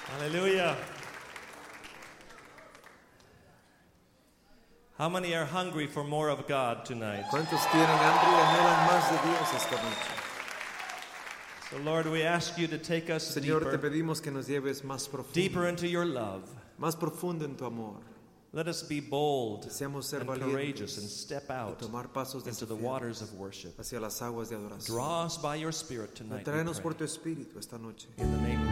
Hallelujah. How many are hungry for more of God tonight? ¿Cuántos tienen hambre y anhelan más de Dios esta noche? So Lord, we ask you to take us Señor, te deeper, pedimos que nos lleves más deeper profundo, into your love. más profundo en tu amor. Let us be bold Deseamos ser and courageous valientes and step y out tomar pasos into the desafiantes waters of worship. hacia las aguas de adoración. Draw us by your Spirit tonight, we Tráenos por pray. tu espíritu esta noche. In the name of